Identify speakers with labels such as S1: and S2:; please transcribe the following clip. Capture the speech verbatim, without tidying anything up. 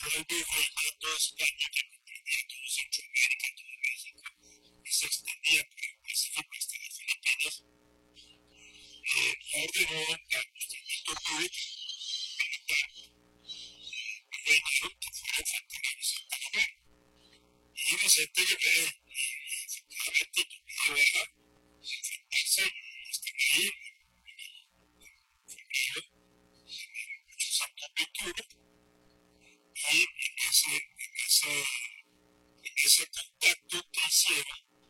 S1: el virreinato de España, que comprendía todo Centroamérica, todo México, y se extendía por el Pacífico hasta las Filipinas, eh, ordenó a Agustín de Iturbide, militar, virreinal, que fuera enfrentar a Vicente Guerrero. Y Vicente Guerrero, y efectivamente Iturbide baja,